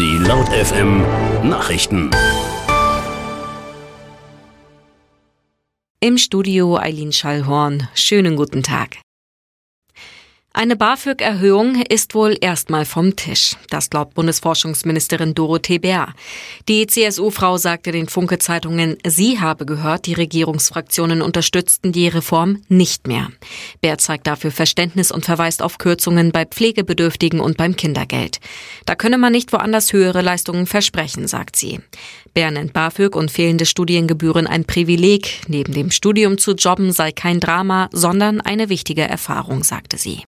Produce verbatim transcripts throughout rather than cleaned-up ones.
Die Laut F M Nachrichten. Im Studio Eileen Schallhorn. Schönen guten Tag. Eine BAföG-Erhöhung ist wohl erstmal vom Tisch. Das glaubt Bundesforschungsministerin Dorothee Bär. Die C S U-Frau sagte den Funke-Zeitungen, sie habe gehört, die Regierungsfraktionen unterstützten die Reform nicht mehr. Bär zeigt dafür Verständnis und verweist auf Kürzungen bei Pflegebedürftigen und beim Kindergeld. Da könne man nicht woanders höhere Leistungen versprechen, sagt sie. Bär nennt BAföG und fehlende Studiengebühren ein Privileg. Neben dem Studium zu jobben sei kein Drama, sondern eine wichtige Erfahrung, sagte sie.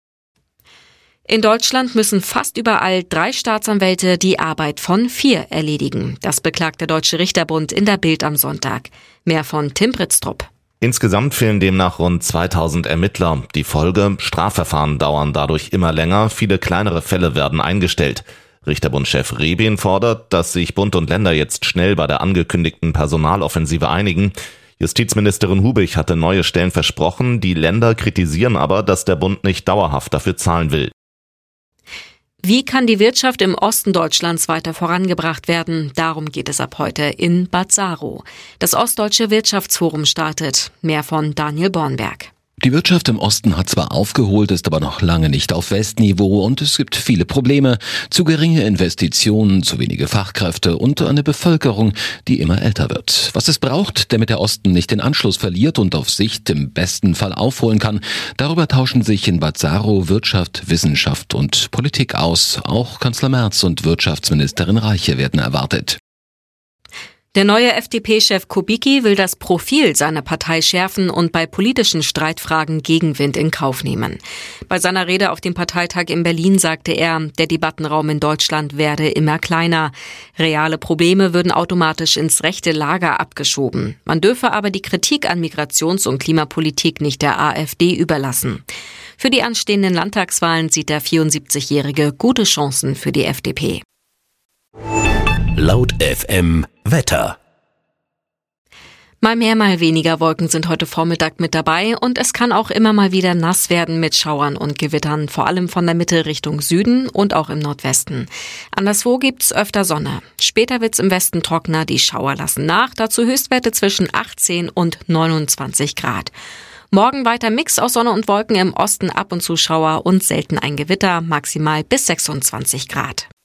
In Deutschland müssen fast überall drei Staatsanwälte die Arbeit von vier erledigen. Das beklagt der Deutsche Richterbund in der Bild am Sonntag. Mehr von Tim Britztrup. Insgesamt fehlen demnach rund zweitausend Ermittler. Die Folge: Strafverfahren dauern dadurch immer länger, viele kleinere Fälle werden eingestellt. Richterbundchef Rebien fordert, dass sich Bund und Länder jetzt schnell bei der angekündigten Personaloffensive einigen. Justizministerin Hubich hatte neue Stellen versprochen, die Länder kritisieren aber, dass der Bund nicht dauerhaft dafür zahlen will. Wie kann die Wirtschaft im Osten Deutschlands weiter vorangebracht werden? Darum geht es ab heute in Bad Saro. Das Ostdeutsche Wirtschaftsforum startet. Mehr von Daniel Bornberg. Die Wirtschaft im Osten hat zwar aufgeholt, ist aber noch lange nicht auf Westniveau und es gibt viele Probleme. Zu geringe Investitionen, zu wenige Fachkräfte und eine Bevölkerung, die immer älter wird. Was es braucht, damit der Osten nicht den Anschluss verliert und auf Sicht im besten Fall aufholen kann, darüber tauschen sich in Bad Saro Wirtschaft, Wissenschaft und Politik aus. Auch Kanzler Merz und Wirtschaftsministerin Reiche werden erwartet. Der neue F D P-Chef Kubicki will das Profil seiner Partei schärfen und bei politischen Streitfragen Gegenwind in Kauf nehmen. Bei seiner Rede auf dem Parteitag in Berlin sagte er, der Debattenraum in Deutschland werde immer kleiner. Reale Probleme würden automatisch ins rechte Lager abgeschoben. Man dürfe aber die Kritik an Migrations- und Klimapolitik nicht der AfD überlassen. Für die anstehenden Landtagswahlen sieht der vierundsiebzigjährige gute Chancen für die F D P. Laut F M Wetter. Mal mehr, mal weniger Wolken sind heute Vormittag mit dabei und es kann auch immer mal wieder nass werden mit Schauern und Gewittern, vor allem von der Mitte Richtung Süden und auch im Nordwesten. Anderswo gibt's öfter Sonne. Später wird's im Westen trockener, die Schauer lassen nach, dazu Höchstwerte zwischen achtzehn und neunundzwanzig Grad. Morgen weiter Mix aus Sonne und Wolken, im Osten ab und zu Schauer und selten ein Gewitter, maximal bis sechsundzwanzig Grad.